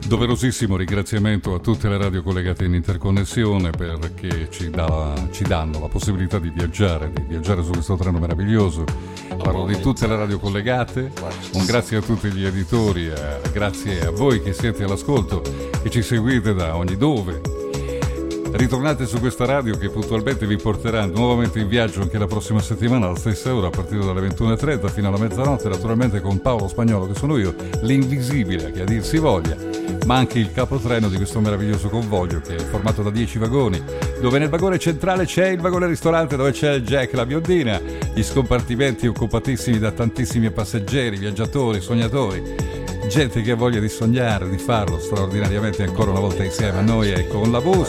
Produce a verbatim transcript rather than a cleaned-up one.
Doverosissimo ringraziamento a tutte le radio collegate in interconnessione perché ci, dà, ci danno la possibilità di viaggiare, di viaggiare su questo treno meraviglioso. Parlo di tutte le radio collegate, un grazie a tutti gli editori, eh, grazie a voi che siete all'ascolto, che ci seguite da ogni dove. Ritornate su questa radio che puntualmente vi porterà nuovamente in viaggio anche la prossima settimana alla stessa ora a partire dalle ventuno e trenta fino alla mezzanotte, naturalmente con Paolo Spagnolo che sono io, l'invisibile che a dir si voglia, ma anche il capotreno di questo meraviglioso convoglio che è formato da dieci vagoni, dove nel vagone centrale c'è il vagone ristorante dove c'è il Jack e la biondina, gli scompartimenti occupatissimi da tantissimi passeggeri, viaggiatori, sognatori, gente che ha voglia di sognare, di farlo straordinariamente ancora una volta insieme a noi e con la musica.